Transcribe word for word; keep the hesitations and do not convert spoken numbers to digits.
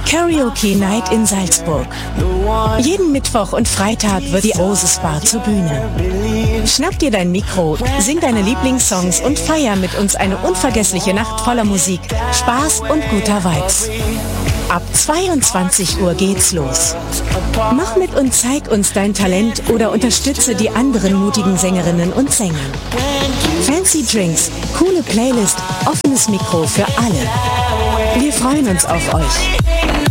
Karaoke Night in Salzburg. Jeden Mittwoch und Freitag wird die Roses Bar zur Bühne. Schnapp dir dein Mikro, sing deine Lieblingssongs und feier mit uns eine unvergessliche Nacht voller Musik, Spaß und guter Vibes. Ab zweiundzwanzig Uhr geht's los. Mach mit und zeig uns dein Talent oder unterstütze die anderen mutigen Sängerinnen und Sänger. Fancy Drinks, coole Playlist, offenes Mikro für alle. Wir freuen uns auf euch.